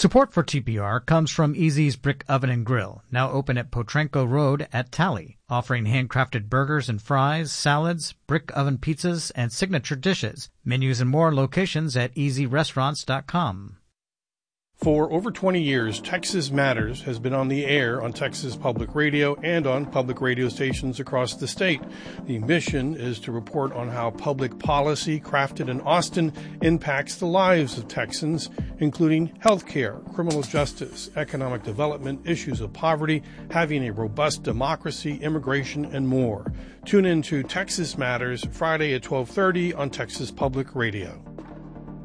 Support for TPR comes from Easy's Brick Oven and Grill, now open at Potranco Road at Tally, offering handcrafted burgers and fries, salads, brick oven pizzas, and signature dishes. Menus and more locations at easyrestaurants.com. For over 20 years, Texas Matters has been on the air on Texas Public Radio and on public radio stations across the state. The mission is to report on how public policy crafted in Austin impacts the lives of Texans, including healthcare, criminal justice, economic development, issues of poverty, having a robust democracy, immigration, and more. Tune in to Texas Matters Friday at 12:30 on Texas Public Radio.